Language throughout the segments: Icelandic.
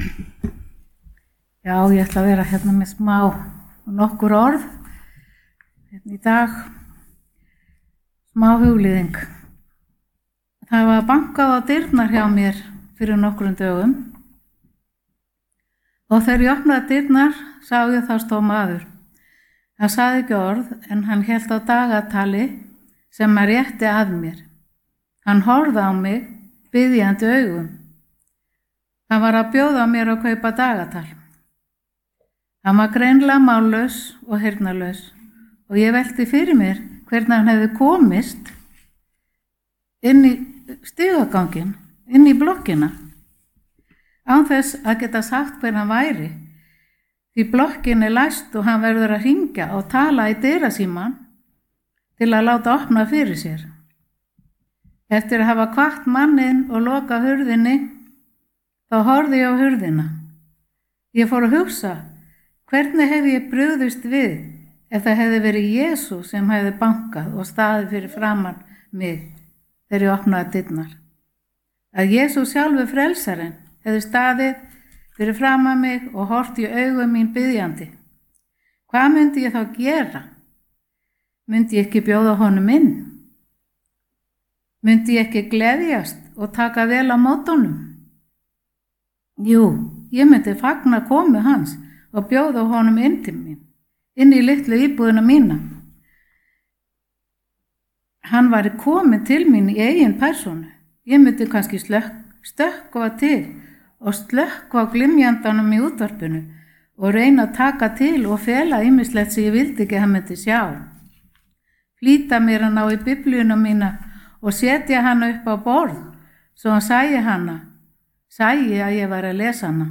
Já, ég ætla að vera hérna með nokkur orð hérna í dag, smá huglýðing. Það var bankað á dyrnar hjá mér fyrir nokkrum dögum og þegar ég opnaði dyrnar sá ég þá stóð maður. Hann sagði ekki orð en hann hélt á dagatali sem að rétti að mér. Hann horfði á mig biðjandi augum. Hann var að bjóða mér að kaupa dagatal. Hann var greinilega mállaus og heyrnarlaus og ég velti fyrir mér hvernig hann hefði komist inn í stigaganginn, inn í blokkina, án þess að geta sagt hver hann væri, því blokkin læst og hann verður að hringja og tala í dyrasímann til að láta opna fyrir sér. Eftir að hafa hvatt manninn og loka hurðinni, þá horfði ég á hurðina. Ég fór að hugsa, hvernig hefði ég brugðist við ef það hefði verið Jesús sem hefði bankað og staðið fyrir framan mig þegar ég opnaði dyrnar? Að Jesús sjálfur frelsarinn hefði staðið fyrir framan mig og horft í augum mín biðjandi. Hvað myndi ég þá gera? Myndi ég ekki bjóða honum inn? Myndi ég ekki gleðjast og taka vel á móti honum? Jú, ég myndi fagna komu hans og bjóða honum inn til mín, inn í litlu íbúðina mína. Hann væri kominn til mín í eigin persónu. Ég myndi kannski stökkva til og slökkva á glymjandanum í útvarpinu og reyna að taka til og fela ýmislegt sem ég vildi ekki að hann myndi sjá. Flýta mér að ná í biblíuna mína og setja hana upp á borð svo hann sæi að ég var að lesa hana.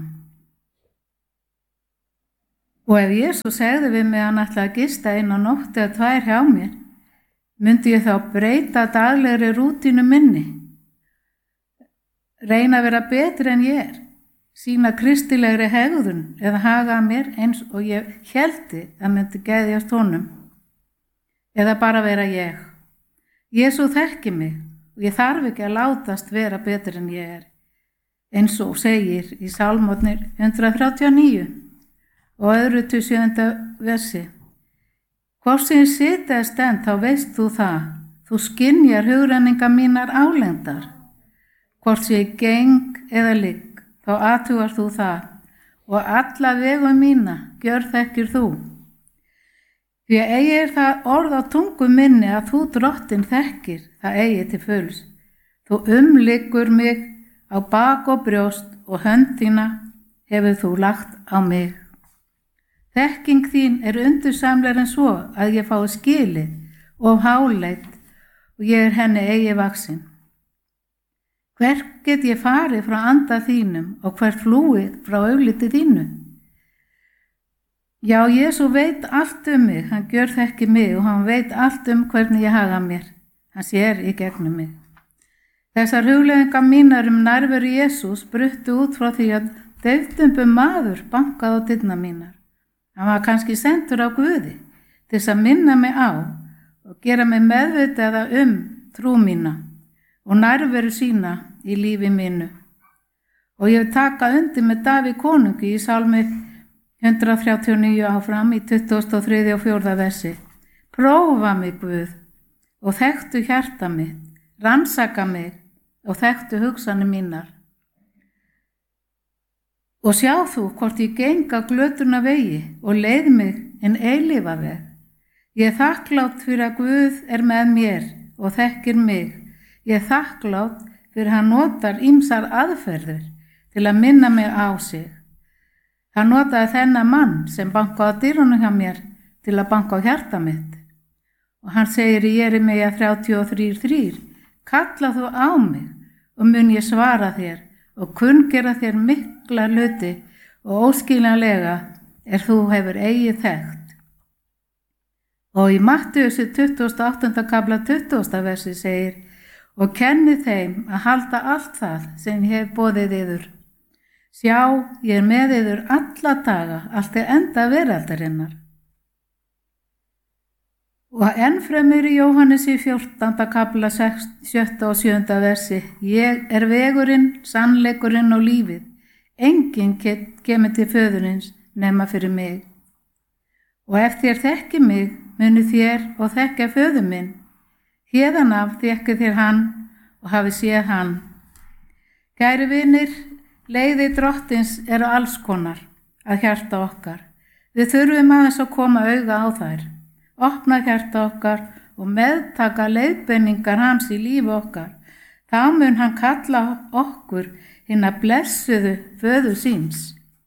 Og ef Jesús segði við mig að hann ætlaði að gista eina nótt eða 2 hjá mér, myndi ég þá breyta daglegri rútínu minni, reyna að vera betri en ég sýna kristilegri hegðun eða haga mér eins og ég héldi að myndi geðjast honum, eða bara vera ég. Jesús þekki mig og ég þarf ekki að látast vera betri en ég eins og segir í Sálmotnir 139 og öðru til 7. versi. Hvort sem ég sitja eða stend, þá veist þú það, þú skynjar hugrenningar mínar álengdar. Hvort sem ég geng eða ligg, þá athugar þú það og alla vegu mína gjörþekkir þú. Því að eigi það orð á tungu minni að þú drottinn þekkir, það eigi til fulls. Þú umliggur mig á bak og brjóst og hönd þína hefur þú lagt á mig. Þekking þín undursamlegri en svo að ég fái skilið og háleit og ég henni eigi vaksin. Hvert get ég farið frá anda þínum og hvert flúið frá augliti þínu? Já, Jesús veit allt mig, hann gjörþekki mig og hann veit allt hvernig ég haga mér. Hann sér í gegnum mig. Þessar hugleiðingar mínar nærveru Jesús bruttu út frá því að deyfdumbur maður bankaði á dyrnar mínar. Hann var kannski sendur á Guði til þess að minna mig á og gera mig meðvitaða trú mína og nærveru sína í lífi mínu. Og ég vil taka undir með Davíð konungi í Sálmi 139 áfram í 23. og 4. versi. Prófa mig, Guð, og þekktu hjarta mitt, rannsaka mig og þekktu hugsanir mínar. Og sjá þú hvort ég geng á glötuna vegi og leið mig en eilífa veg. Ég þakklátt fyrir að Guð með mér og þekkir mig. Ég þakklátt fyrir hann notar ýmsar aðferðir til að minna mig á sig. Hann notaði þennan mann sem bankaði á dyrunum hjá mér til að banka á hjarta mitt. Og hann segir í Jeremíja 33:3, kalla þú á mig og mun ég svara þér og kunngera þér mikla hluti og óskiljanlega þú hefur eigi þekkt. Og í Mattheus 28. kafla 20. versi segir, og kenni þeim að halda allt það sem ég hef boðið yður. Sjá, ég með yður alla daga, allt enda veraldarinnar. Og ennfremur í Jóhannes í 14. kafla 7. og 7. versi, ég vegurinn, sannleikurinn og lífið. enginn kemur til föðurins nema fyrir mig. Og ef þér þekki mig, munu þér og þekkja föður minn. Héðan af þekki þér hann og hafi séð hann. Kæri vinir, leiðir Drottins eru alls konar að hjarta okkar. Við þurfum aðeins að koma auga á þær, opna hjarta okkar og meðtaka leiðbeiningar hans í lífi okkar. Þá mun hann kalla okkur hina blessuðu föður síns.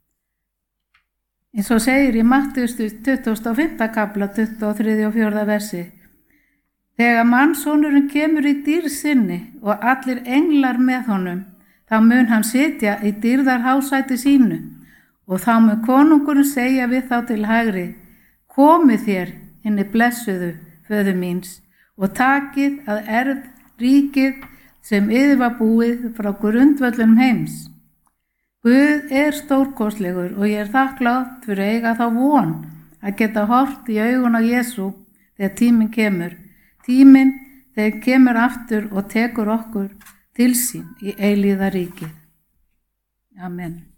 Eins og segir í Mattheus 25. kapla 23. og 4. versi. Þegar mannssonurinn kemur í dýrð sinni og allir englar með honum, þá mun hann sitja í dýrðarhásæti sínu og þá mun konungurinn segja við þá til hægri, komið þér hinni blessuðu föður míns og takið að erð ríkið sem yfir var búið frá grundvöllum heims. Guð stórkostlegur og ég þakklátt fyrir að eiga þá von að geta hort í augun á Jesú þegar tíminn kemur. Tíminn þegar kemur aftur og tekur okkur til sín í eilíða ríkið. Amen.